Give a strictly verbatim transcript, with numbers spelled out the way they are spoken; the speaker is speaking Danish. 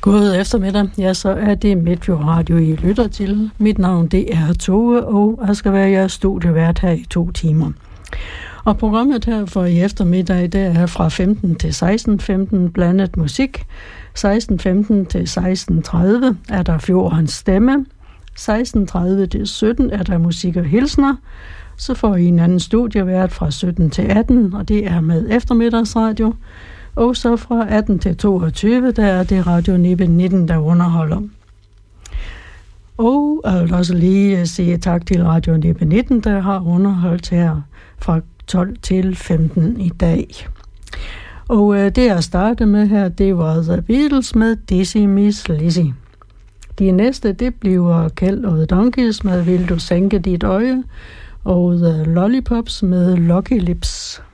God eftermiddag. Ja, så er det Midtfjord Radio, I lytter til. Mit navn, det er Tove, og jeg skal være jeres studievært her i to timer. Og programmet her for i eftermiddag, det er fra femten til seksten femten blandet musik. seksten femten til seksten tredive er der Fjordens Stemme. seksten tredive til sytten er der musik og hilsner. Så får I en anden studievært fra sytten til atten, og det er med eftermiddagsradio. Og så fra atten til toogtyve, der er det Radio Nibe nitten, der underholder. Og jeg vil også lige sige tak til Radio Nibe nitten, der har underholdt her fra tolv til femten i dag. Og øh, det jeg startede med her, det var The Beatles med Dizzy Miss Lizzy. De næste, det bliver Kjeld og The Donkeys med Vil du sænke dit øje, og The Lollipops med Lucky Lips.